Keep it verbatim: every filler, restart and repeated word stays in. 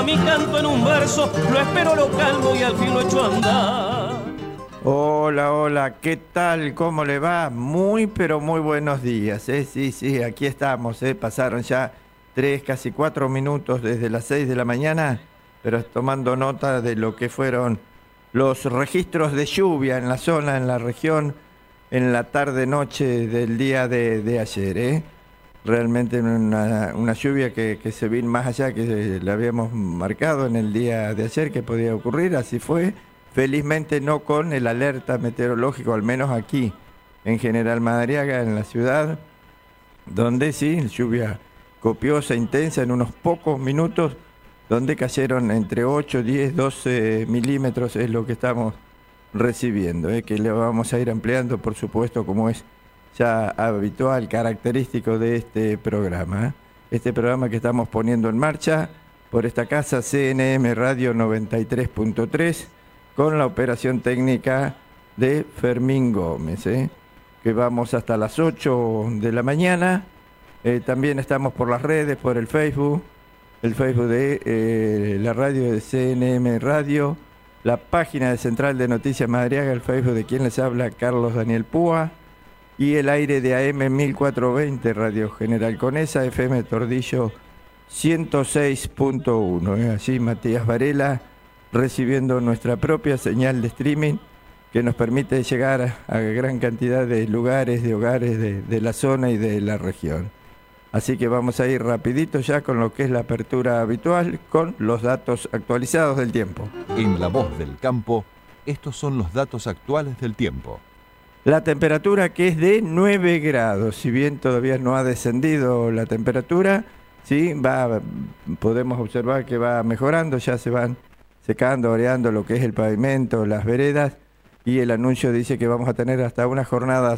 transforma mi canto en un verso, lo espero, lo calmo y al fin lo echo a andar. Hola, hola, ¿qué tal? ¿Cómo le va? Muy, pero muy buenos días, ¿eh? Sí, sí, aquí estamos, ¿eh? Pasaron ya tres, casi cuatro minutos desde las seis de la mañana, pero tomando nota de lo que fueron los registros de lluvia en la zona, en la región, en la tarde-noche del día de, de ayer, ¿eh? Realmente una, una lluvia que, que se vino más allá que le habíamos marcado en el día de ayer que podía ocurrir, así fue. Felizmente no con el alerta meteorológico, al menos aquí en General Madariaga, en la ciudad, donde sí, lluvia copiosa, intensa, en unos pocos minutos, donde cayeron entre ocho, diez, doce milímetros, es lo que estamos recibiendo, ¿eh? Que le vamos a ir ampliando, por supuesto, como es ya habitual, característico de este programa, ¿eh? Este programa que estamos poniendo en marcha por esta casa C N M Radio noventa y tres punto tres, con la operación técnica de Fermín Gómez, ¿eh? Que vamos hasta las ocho de la mañana. Eh, también estamos por las redes, por el Facebook, el Facebook de eh, la radio de C N M Radio, la página de Central de Noticias Madariaga, el Facebook de quien les habla, Carlos Daniel Púa, y el aire de A M mil cuatrocientos veinte, Radio General Conesa, F M Tordillo ciento seis punto uno. ¿eh? Allí Matías Varela, recibiendo nuestra propia señal de streaming que nos permite llegar a, a gran cantidad de lugares, de hogares de, de la zona y de la región. Así que vamos a ir rapidito ya con lo que es la apertura habitual, con los datos actualizados del tiempo. En La Voz del Campo, estos son los datos actuales del tiempo. La temperatura, que es de nueve grados, si bien todavía no ha descendido la temperatura, sí, va, podemos observar que va mejorando, ya se van secando, oreando lo que es el pavimento, las veredas, y el anuncio dice que vamos a tener hasta una jornada